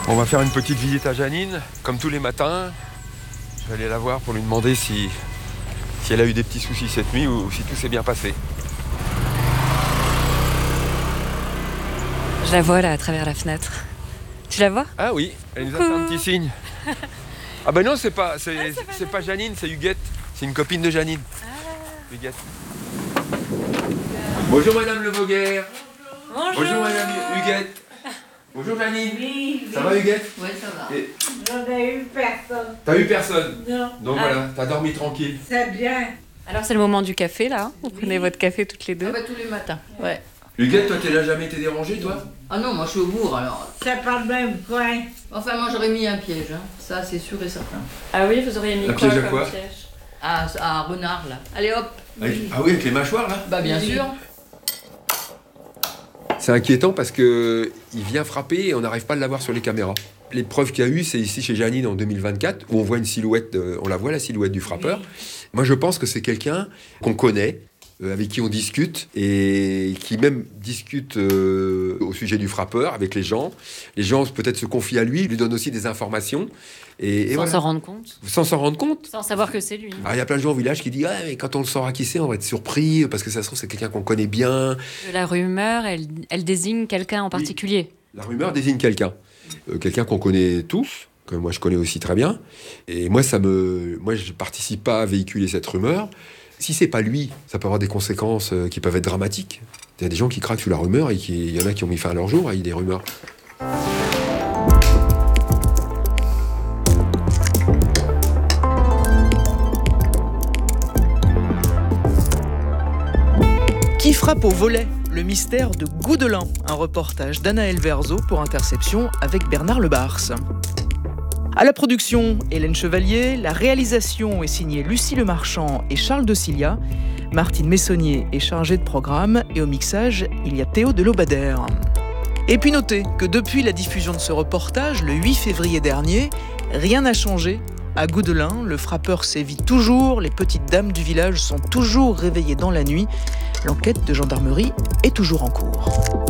On va faire une petite visite à Janine, comme tous les matins. Je vais aller la voir pour lui demander si elle a eu des petits soucis cette nuit ou si tout s'est bien passé. Je la vois là à travers la fenêtre. Tu la vois ? Ah oui, elle nous a fait un petit signe. Ah ben non, c'est pas Janine, c'est Huguette. C'est une copine de Janine. Huguette. Bonjour Madame Le Voguer. Bonjour Madame Huguette. Bonjour Janine. Oui. Ça va Huguette? Oui, ça va. J'en ai eu personne. T'as eu personne? Non. Donc voilà, t'as dormi tranquille. C'est bien. Alors c'est le moment du café là. Vous prenez votre café toutes les deux. Ah bah, tous les matins, ouais. Huguette, toi, t'es là jamais été dérangée, toi? Ah non, moi je suis au bourg alors. C'est pas le même coin. Enfin, moi j'aurais mis un piège, hein. Ça c'est sûr et certain. Ah oui, vous auriez mis un quoi piège à comme quoi? piège? À renard là. Allez hop. Ah oui, avec les mâchoires là? Bah bien sûr. C'est inquiétant parce que il vient frapper et on n'arrive pas à l'avoir sur les caméras. Les preuves qu'il y a eu, c'est ici chez Janine en 2024, où on voit une silhouette, on la voit la silhouette du frappeur. Oui. Moi je pense que c'est quelqu'un qu'on connaît, avec qui on discute, et qui même discute au sujet du frappeur avec les gens. Les gens peut-être se confient à lui donnent aussi des informations. Et sans voilà. s'en rendre compte. Sans s'en rendre compte. Sans savoir que c'est lui. Alors, il y a plein de gens au village qui disent « Ah, mais quand on le saura qui c'est, on va être surpris, parce que ça se trouve, c'est quelqu'un qu'on connaît bien. » La rumeur, elle désigne quelqu'un en particulier. Oui. La rumeur désigne quelqu'un. Quelqu'un qu'on connaît tous, que moi je connais aussi très bien. Et moi, je ne participe pas à véhiculer cette rumeur. Si c'est pas lui, ça peut avoir des conséquences qui peuvent être dramatiques. Il y a des gens qui craquent sur la rumeur et il y en a qui ont mis fin à leur jour avec des rumeurs. Qui frappe au volet? Le mystère de Goudelin, un reportage d'Anaël Verzo pour Interception avec Bernard Lebars. À la production, Hélène Chevalier, la réalisation est signée Lucie Lemarchand et Charles de Cilia, Martine Messonnier est chargée de programme et au mixage, il y a Théo de Lobadère. Et puis notez que depuis la diffusion de ce reportage, le 8 février dernier, rien n'a changé. À Goudelin, le frappeur sévit toujours, les petites dames du village sont toujours réveillées dans la nuit. L'enquête de gendarmerie est toujours en cours.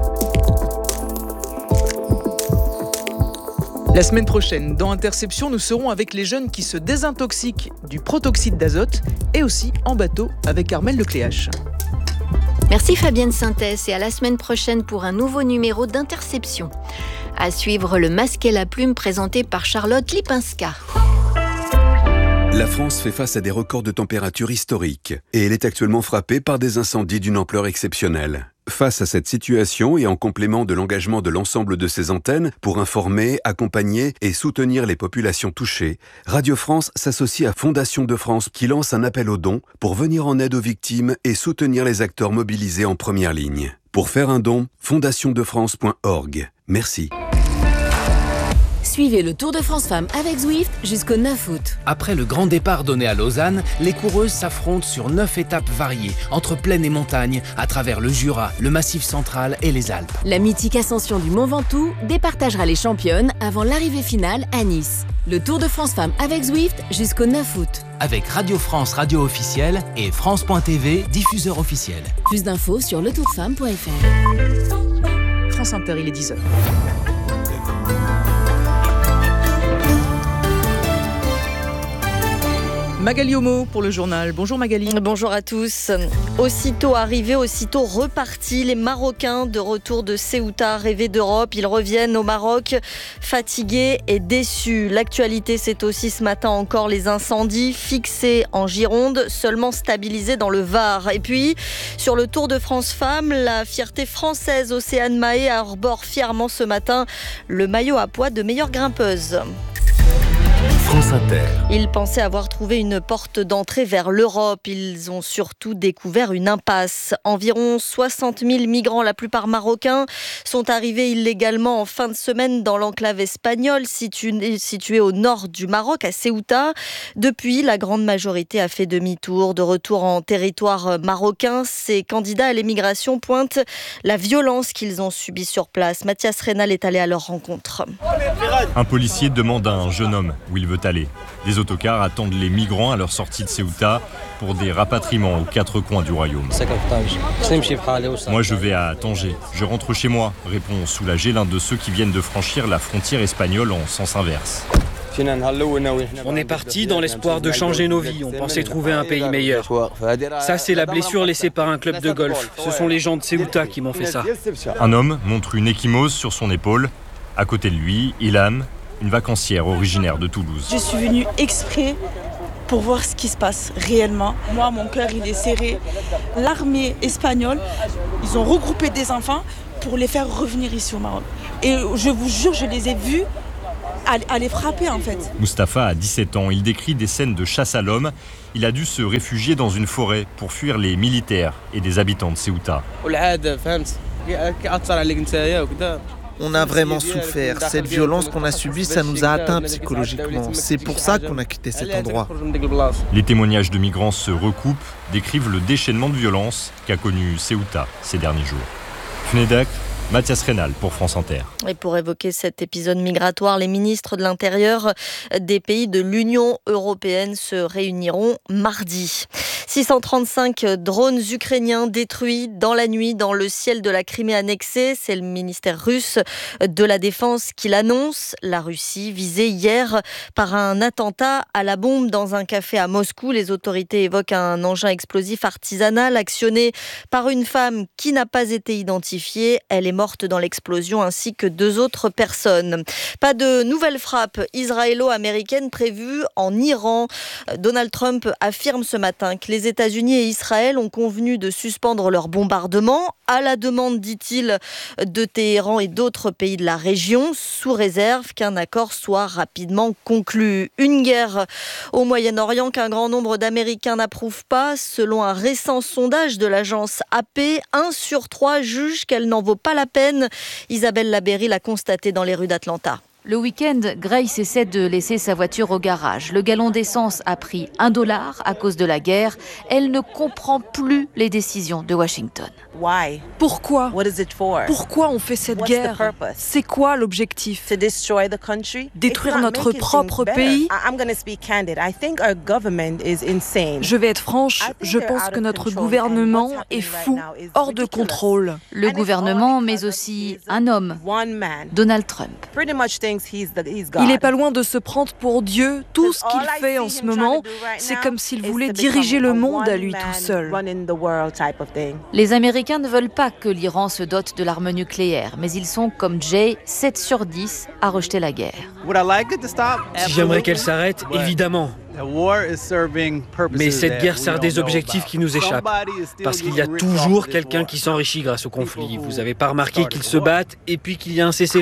La semaine prochaine, dans Interception, nous serons avec les jeunes qui se désintoxiquent du protoxyde d'azote et aussi en bateau avec Armelle Lecléache. Merci Fabienne Synthès et à la semaine prochaine pour un nouveau numéro d'Interception. À suivre le Masque et la Plume présenté par Charlotte Lipinska. La France fait face à des records de température historiques et elle est actuellement frappée par des incendies d'une ampleur exceptionnelle. Face à cette situation et en complément de l'engagement de l'ensemble de ses antennes pour informer, accompagner et soutenir les populations touchées, Radio France s'associe à Fondation de France qui lance un appel aux dons pour venir en aide aux victimes et soutenir les acteurs mobilisés en première ligne. Pour faire un don, fondationdefrance.org. Merci. Suivez le Tour de France Femmes avec Zwift jusqu'au 9 août. Après le grand départ donné à Lausanne, les coureuses s'affrontent sur 9 étapes variées, entre plaine et montagne, à travers le Jura, le Massif central et les Alpes. La mythique ascension du Mont Ventoux départagera les championnes avant l'arrivée finale à Nice. Le Tour de France Femmes avec Zwift jusqu'au 9 août. Avec Radio France Radio officielle et France.tv, diffuseur officiel. Plus d'infos sur letourdefemme.fr. France Inter, il est 10h. Magali Homo pour le journal. Bonjour Magali. Bonjour à tous. Aussitôt arrivés, aussitôt repartis, les Marocains de retour de Ceuta rêvaient d'Europe. Ils reviennent au Maroc fatigués et déçus. L'actualité, c'est aussi ce matin encore les incendies fixés en Gironde, seulement stabilisés dans le Var. Et puis, sur le Tour de France Femmes, la fierté française Océane Mahé arbore fièrement ce matin le maillot à pois de meilleure grimpeuse. France Inter. Ils pensaient avoir trouvé une porte d'entrée vers l'Europe. Ils ont surtout découvert une impasse. Environ 60 000 migrants, la plupart marocains, sont arrivés illégalement en fin de semaine dans l'enclave espagnole située au nord du Maroc, à Ceuta. Depuis, la grande majorité a fait demi-tour. De retour en territoire marocain, ces candidats à l'émigration pointent la violence qu'ils ont subie sur place. Mathias Rénal est allé à leur rencontre. Un policier demande à un jeune homme où il veut aller. Des autocars attendent les migrants à leur sortie de Ceuta pour des rapatriements aux 4 coins du royaume. Moi, je vais à Tanger. Je rentre chez moi, répond soulagé l'un de ceux qui viennent de franchir la frontière espagnole en sens inverse. On est parti dans l'espoir de changer nos vies. On pensait trouver un pays meilleur. Ça, c'est la blessure laissée par un club de golf. Ce sont les gens de Ceuta qui m'ont fait ça. Un homme montre une ecchymose sur son épaule. À côté de lui, Ilham, une vacancière originaire de Toulouse. Je suis venue exprès pour voir ce qui se passe réellement. Moi, mon cœur, il est serré. L'armée espagnole, ils ont regroupé des enfants pour les faire revenir ici au Maroc. Et je vous jure, je les ai vus à les frapper en fait. Mustapha a 17 ans, il décrit des scènes de chasse à l'homme. Il a dû se réfugier dans une forêt pour fuir les militaires et des habitants de Ceuta. On a vraiment souffert. Cette violence qu'on a subie, ça nous a atteints psychologiquement. C'est pour ça qu'on a quitté cet endroit. Les témoignages de migrants se recoupent, décrivent le déchaînement de violence qu'a connu Ceuta ces derniers jours. Fnedak, Mathias Rénal pour France Inter. Et pour évoquer cet épisode migratoire, les ministres de l'Intérieur des pays de l'Union européenne se réuniront mardi. 635 drones ukrainiens détruits dans la nuit dans le ciel de la Crimée annexée. C'est le ministère russe de la Défense qui l'annonce. La Russie visée hier par un attentat à la bombe dans un café à Moscou. Les autorités évoquent un engin explosif artisanal actionné par une femme qui n'a pas été identifiée. Elle est morte dans l'explosion ainsi que 2 autres personnes. Pas de nouvelles frappes israélo-américaines prévues en Iran. Donald Trump affirme ce matin que les États-Unis et Israël ont convenu de suspendre leur bombardement à la demande, dit-il, de Téhéran et d'autres pays de la région, sous réserve qu'un accord soit rapidement conclu. Une guerre au Moyen-Orient qu'un grand nombre d'Américains n'approuvent pas. Selon un récent sondage de l'agence AP, 1 sur 3 juge qu'elle n'en vaut pas la peine. Isabelle Labéry l'a constaté dans les rues d'Atlanta. Le week-end, Grace essaie de laisser sa voiture au garage. Le gallon d'essence a pris $1 à cause de la guerre. Elle ne comprend plus les décisions de Washington. Pourquoi ? Pourquoi on fait cette guerre ? C'est quoi l'objectif ? Détruire notre propre pays ? Je vais être franche, je pense que notre gouvernement est fou, hors de contrôle. Le gouvernement, mais aussi un homme, Donald Trump. Il est pas loin de se prendre pour Dieu. Tout ce qu'il fait en ce moment, c'est comme s'il voulait diriger le monde à lui tout seul. Les Américains ne veulent pas que l'Iran se dote de l'arme nucléaire, mais ils sont, comme Jay, 7 sur 10 à rejeter la guerre. Si j'aimerais qu'elle s'arrête, évidemment. Mais cette guerre sert des objectifs qui nous échappent. Parce qu'il y a toujours quelqu'un qui s'enrichit grâce au conflit. Vous n'avez pas remarqué qu'ils se battent et puis qu'il y a un cessez-le-feu ?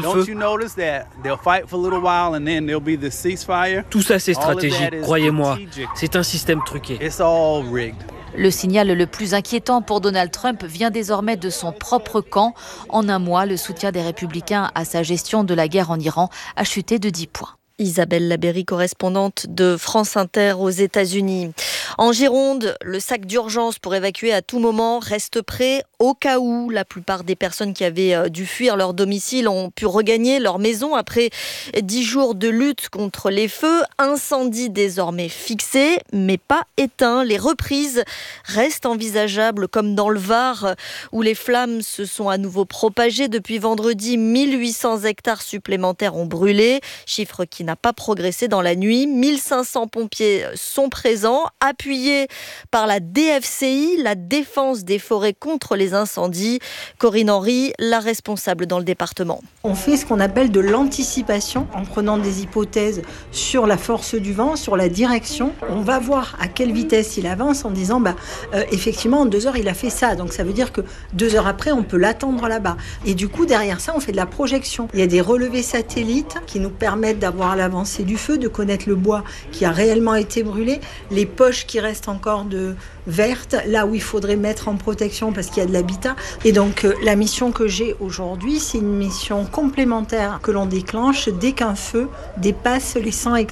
Tout ça, c'est stratégique, croyez-moi. C'est un système truqué. Le signal le plus inquiétant pour Donald Trump vient désormais de son propre camp. En un mois, le soutien des Républicains à sa gestion de la guerre en Iran a chuté de 10 points. Isabelle Labéry, correspondante de France Inter aux États-Unis. En Gironde, le sac d'urgence pour évacuer à tout moment reste prêt au cas où. La plupart des personnes qui avaient dû fuir leur domicile ont pu regagner leur maison après 10 jours de lutte contre les feux. Incendie désormais fixé, mais pas éteint. Les reprises restent envisageables, comme dans le Var, où les flammes se sont à nouveau propagées. Depuis vendredi, 1800 hectares supplémentaires ont brûlé, chiffre qui n'a pas progressé dans la nuit. 1500 pompiers sont présents, appuyés par la DFCI, la Défense des forêts contre les incendies. Corinne Henry, la responsable dans le département. On fait ce qu'on appelle de l'anticipation en prenant des hypothèses sur la force du vent, sur la direction. On va voir à quelle vitesse il avance en disant effectivement en 2 heures il a fait ça, donc ça veut dire que 2 heures après on peut l'attendre là-bas. Et du coup derrière ça on fait de la projection. Il y a des relevés satellites qui nous permettent d'avoir l'avancée du feu, de connaître le bois qui a réellement été brûlé, les poches qui restent encore vertes, là où il faudrait mettre en protection parce qu'il y a de l'habitat. Et donc la mission que j'ai aujourd'hui, c'est une mission complémentaire que l'on déclenche dès qu'un feu dépasse les 100 hectares.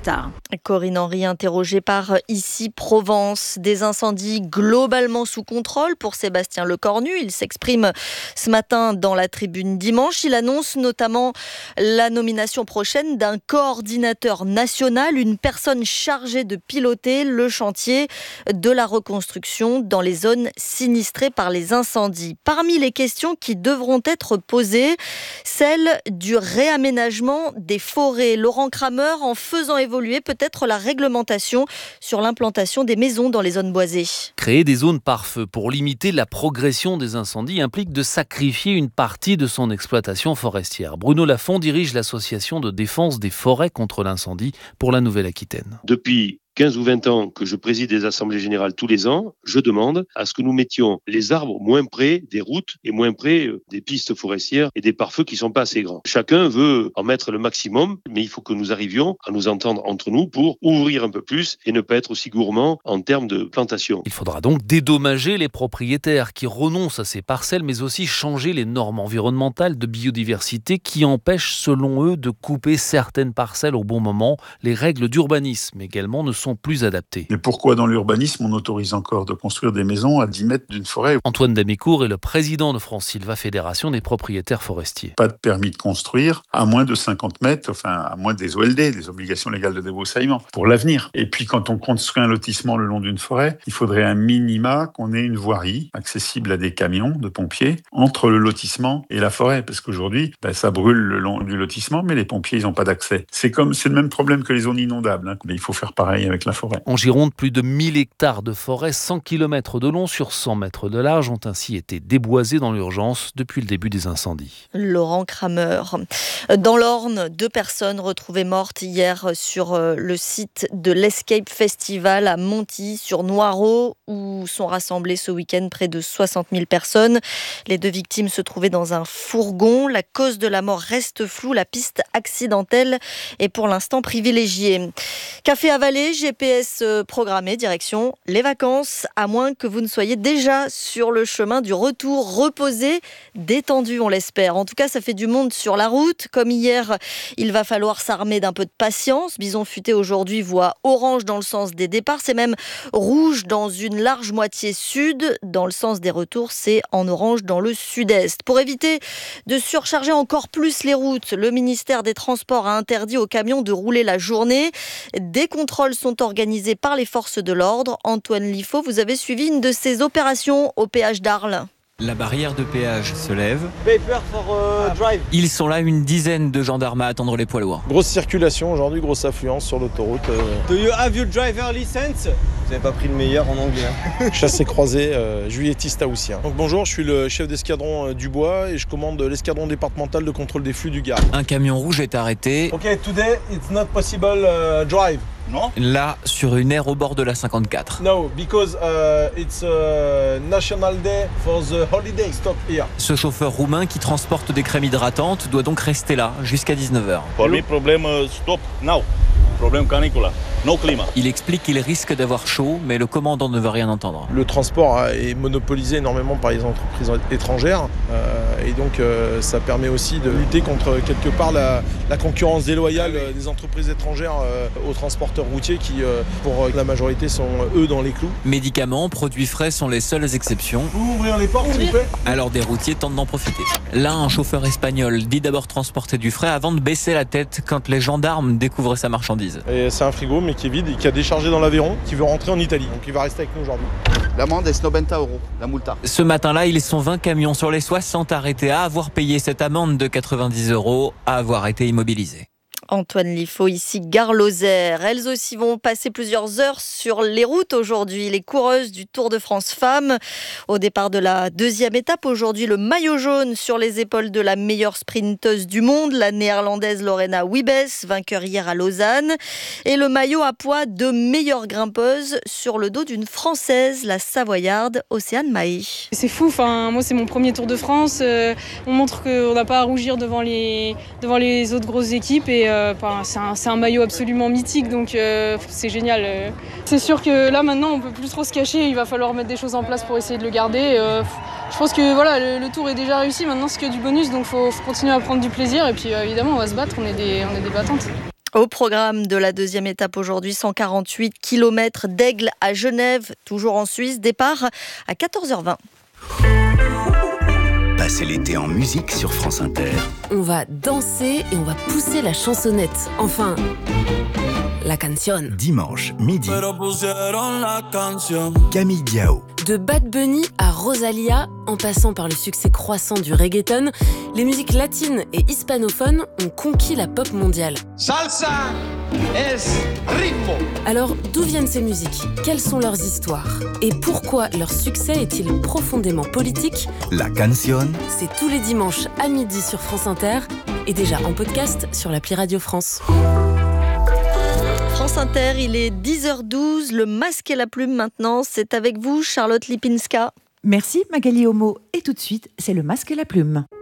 Corinne Henry, interrogée par Ici Provence. Des incendies globalement sous contrôle pour Sébastien Lecornu. Il s'exprime ce matin dans la Tribune dimanche. Il annonce notamment la nomination prochaine d'un coordinateur national, une personne chargée de piloter le chantier de la reconstruction dans les zones sinistrées par les incendies. Parmi les questions qui devront être posées, celle du réaménagement des forêts. Laurent Kramer, en faisant évoluer peut-être la réglementation sur l'implantation des maisons dans les zones boisées. Créer des zones par feu pour limiter la progression des incendies implique de sacrifier une partie de son exploitation forestière. Bruno Lafont dirige l'association de défense des forêts contre l'incendie pour la Nouvelle-Aquitaine. Depuis 15 ou 20 ans que je préside des assemblées générales tous les ans, je demande à ce que nous mettions les arbres moins près des routes et moins près des pistes forestières et des pare-feux qui ne sont pas assez grands. Chacun veut en mettre le maximum, mais il faut que nous arrivions à nous entendre entre nous pour ouvrir un peu plus et ne pas être aussi gourmands en termes de plantation. Il faudra donc dédommager les propriétaires qui renoncent à ces parcelles, mais aussi changer les normes environnementales de biodiversité qui empêchent, selon eux, de couper certaines parcelles au bon moment. Les règles d'urbanisme également ne sont plus adaptées. Mais pourquoi dans l'urbanisme on autorise encore de construire des maisons à 10 mètres d'une forêt ? Antoine Damicourt est le président de France Sylva, fédération des propriétaires forestiers. Pas de permis de construire à moins de 50 mètres, enfin à moins des OLD, des obligations légales de débroussaillement, pour l'avenir. Et puis quand on construit un lotissement le long d'une forêt, il faudrait un minima qu'on ait une voirie accessible à des camions de pompiers entre le lotissement et la forêt, parce qu'aujourd'hui, ça brûle le long du lotissement, mais les pompiers, ils n'ont pas d'accès. C'est le même problème que les zones inondables, mais il faut faire pareil avec la forêt. En Gironde, plus de 1000 hectares de forêt, 100 km de long sur 100 mètres de large, ont ainsi été déboisés dans l'urgence depuis le début des incendies. Laurent Kramer. Dans l'Orne, 2 personnes retrouvées mortes hier sur le site de l'Escape Festival à Monty, sur Noireau, où sont rassemblées ce week-end près de 60 000 personnes. Les 2 victimes se trouvaient dans un fourgon. La cause de la mort reste floue. La piste accidentelle est pour l'instant privilégiée. Café avalé, GPS programmé, direction les vacances, à moins que vous ne soyez déjà sur le chemin du retour, reposé, détendu, on l'espère. En tout cas, ça fait du monde sur la route. Comme hier, il va falloir s'armer d'un peu de patience. Bison Futé aujourd'hui voit orange dans le sens des départs, c'est même rouge dans une large moitié sud. Dans le sens des retours, c'est en orange dans le sud-est. Pour éviter de surcharger encore plus les routes, le ministère des Transports a interdit aux camions de rouler la journée. Des contrôles sont organisés par les forces de l'ordre. Antoine Liffaut, vous avez suivi une de ces opérations au péage d'Arles. La barrière de péage se lève. Ils sont là, une dizaine de gendarmes à attendre les poids lourds. Grosse circulation aujourd'hui, grosse affluence sur l'autoroute. Do you have your driver license? Vous n'avez pas pris le meilleur en anglais. Chassé croisé, juillettiste haussien. Donc bonjour, je suis le chef d'escadron du Bois et je commande l'escadron départemental de contrôle des flux du Gard. Un camion rouge est arrêté. Ok, today it's not possible drive. Non? Là, sur une aire au bord de la 54. No, because it's a national day for the holiday. Stop here. Ce chauffeur roumain qui transporte des crèmes hydratantes doit donc rester là jusqu'à 19h. Pour lui, problème stop now. Problème canicula. No climat. Il explique qu'il risque d'avoir chaud, mais le commandant ne veut rien entendre. Le transport est monopolisé énormément par les entreprises étrangères et donc ça permet aussi de lutter contre quelque part la concurrence déloyale des entreprises étrangères aux transporteurs routiers qui, pour la majorité, sont eux dans les clous. Médicaments, produits frais sont les seules exceptions. Vous pouvez ouvrir les portes, s'il vous plaît ? Alors des routiers tentent d'en profiter. Là, un chauffeur espagnol dit d'abord transporter du frais avant de baisser la tête quand les gendarmes découvrent sa marchandise. Et c'est un frigo mais qui est vide et qui a déchargé dans l'Aveyron, qui veut rentrer en Italie. Donc il va rester avec nous aujourd'hui. L'amende est 90 €, la multa. Ce matin-là, ils sont 20 camions sur les 60 arrêtés à avoir payé cette amende de 90 €, à avoir été immobilisés. Antoine Liffaut, ici Gare Lozère. Elles aussi vont passer plusieurs heures sur les routes aujourd'hui. Les coureuses du Tour de France Femmes. Au départ de la 2e étape, aujourd'hui, le maillot jaune sur les épaules de la meilleure sprinteuse du monde, la néerlandaise Lorena Wiebes, vainqueur hier à Lausanne. Et le maillot à poids de meilleure grimpeuse sur le dos d'une Française, la Savoyarde Océane Mahé. C'est fou, moi c'est mon premier Tour de France. On montre qu'on n'a pas à rougir devant les autres grosses équipes et c'est un maillot absolument mythique, donc c'est génial. C'est sûr que là maintenant on peut plus trop se cacher, il va falloir mettre des choses en place pour essayer de le garder. Je pense que voilà, le tour est déjà réussi, maintenant c'est que du bonus, donc faut continuer à prendre du plaisir et puis évidemment on va se battre, on est des battantes. Au programme de la deuxième étape aujourd'hui, 148 km d'Aigle à Genève, toujours en Suisse. Départ à 14h20. Passez l'été en musique sur France Inter. On va danser et on va pousser la chansonnette. Enfin, la canción. Dimanche, midi. Camille Diao. De Bad Bunny à Rosalia, en passant par le succès croissant du reggaeton, les musiques latines et hispanophones ont conquis la pop mondiale. Salsa es ritmo. Alors, d'où viennent ces musiques ? Quelles sont leurs histoires ? Et pourquoi leur succès est-il profondément politique ? La canción. C'est tous les dimanches à midi sur France Inter et déjà en podcast sur l'appli Radio France. France Inter, il est 10h12, le masque et la plume maintenant, c'est avec vous Charlotte Lipinska. Merci Magali Homo, et tout de suite, c'est le masque et la plume.